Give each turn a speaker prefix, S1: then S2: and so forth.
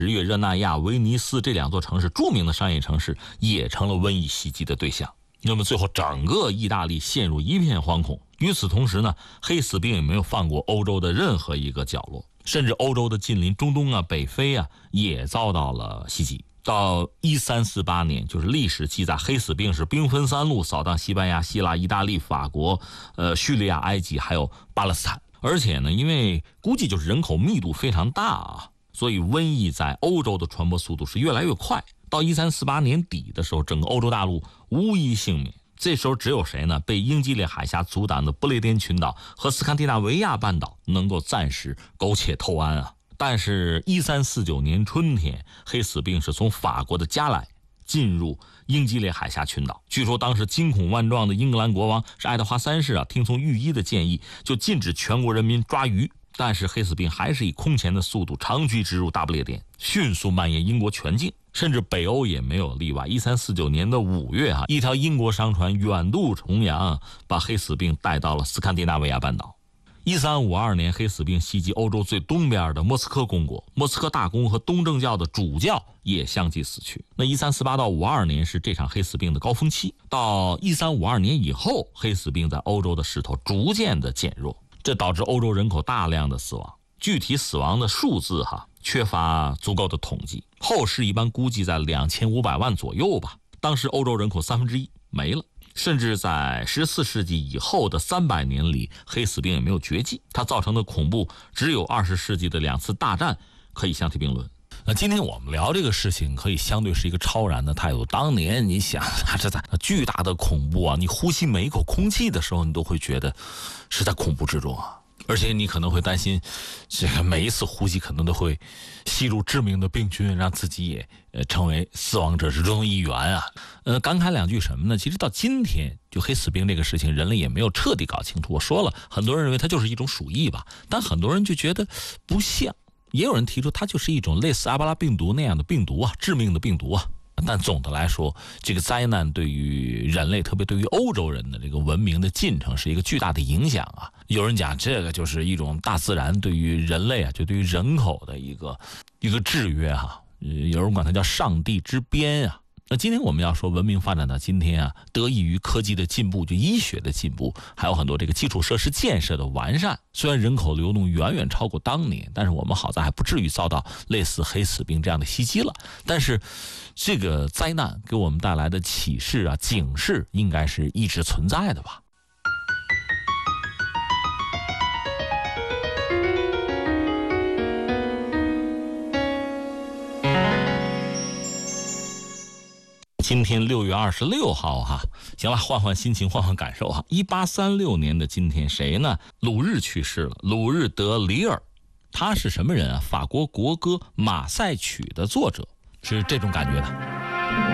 S1: 日月热那亚、威尼斯这2座城市，著名的商业城市也成了瘟疫袭击的对象。那么最后整个意大利陷入一片惶恐。与此同时呢，黑死病也没有放过欧洲的任何一个角落，甚至欧洲的近邻中东啊、北非啊也遭到了袭击。到1348年，就是历史记载黑死病是兵分3路扫荡西班牙、希腊、意大利、法国、叙利亚、埃及还有巴勒斯坦。而且呢，因为估计就是人口密度非常大啊，所以瘟疫在欧洲的传播速度是越来越快。到1348年底的时候，整个欧洲大陆无一幸免。这时候只有谁呢？被英吉利海峡阻挡的不列颠群岛和斯堪的纳维亚半岛能够暂时苟且偷安啊。但是1349年春天，黑死病是从法国的加莱进入英吉利海峡群岛。据说当时惊恐万状的英格兰国王是爱德华3世啊，听从御医的建议，就禁止全国人民抓鱼。但是黑死病还是以空前的速度长驱直入大不列颠，迅速蔓延英国全境，甚至北欧也没有例外。1349年的5月一条英国商船远渡重洋，把黑死病带到了斯堪的纳维亚半岛。1352年，黑死病袭击欧洲最东边的莫斯科公国，莫斯科大公和东正教的主教也相继死去。那1348到52年是这场黑死病的高峰期，到1352年以后，黑死病在欧洲的势头逐渐的减弱，这导致欧洲人口大量的死亡。具体死亡的数字缺乏足够的统计，后世一般估计在2500万左右吧。当时欧洲人口1/3没了。甚至在14世纪以后的300年里，黑死病也没有绝迹，它造成的恐怖只有20世纪的2次大战可以相提并论。
S2: 今天我们聊这个事情，可以相对是一个超然的态度。当年你想，这在巨大的恐怖啊，你呼吸每一口空气的时候，你都会觉得是在恐怖之中啊。而且你可能会担心，这个每一次呼吸可能都会吸入致命的病菌，让自己也成为死亡者之中的一员啊。感慨2句什么呢？其实到今天，就黑死病这个事情，人类也没有彻底搞清楚。我说了，很多人认为它就是一种鼠疫吧，但很多人就觉得不像，也有人提出它就是一种类似阿巴拉病毒那样的病毒啊，致命的病毒啊。但总的来说，这个灾难对于人类，特别对于欧洲人的这个文明的进程是一个巨大的影响啊。有人讲这个就是一种大自然对于人类就对于人口的一个制约有人管它叫上帝之鞭啊。那今天我们要说文明发展到今天得益于科技的进步，就医学的进步，还有很多这个基础设施建设的完善。虽然人口流动远远超过当年，但是我们好在还不至于遭到类似黑死病这样的袭击了。但是这个灾难给我们带来的启示警示应该是一直存在的吧。
S1: 今天6月26号行了，换换心情，换换感受1836年的今天，谁呢？鲁日去世了，鲁日德里尔。他是什么人啊？法国国歌《马赛曲》的作者，是这种感觉的。